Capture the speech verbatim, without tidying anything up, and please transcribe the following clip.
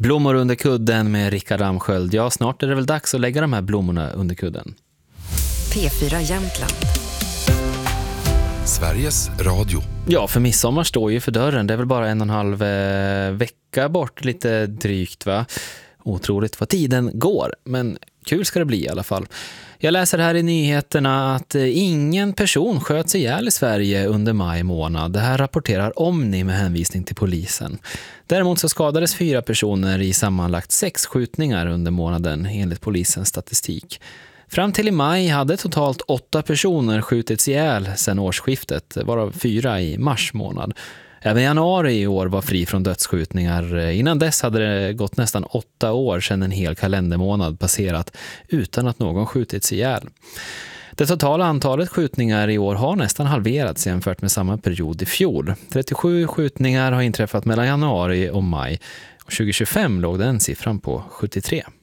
Blommor under kudden med Rickard Ramsköld. Ja, snart är det väl dags att lägga de här blommorna under kudden. P fyra Jämtland. Sveriges Radio. Ja, för midsommar står ju för dörren. Det är väl bara en och en halv eh, vecka bort, lite drygt va? Otroligt vad tiden går, men kul ska det bli i alla fall. Jag läser här i nyheterna att ingen person sköts ihjäl i Sverige under maj månad. Det här rapporterar Omni med hänvisning till polisen. Däremot så skadades fyra personer i sammanlagt sex skjutningar under månaden enligt polisens statistik. Fram till i maj hade totalt åtta personer skjutits ihjäl sedan årsskiftet, varav fyra i mars månad. Även januari i år var fri från dödsskjutningar. Innan dess hade det gått nästan åtta år sedan en hel kalendermånad passerat utan att någon skjutits ihjäl. Det totala antalet skjutningar i år har nästan halverats jämfört med samma period i fjol. trettiosju skjutningar har inträffat mellan januari och maj. Och tjugo tjugofem låg den siffran på sjuttiotre.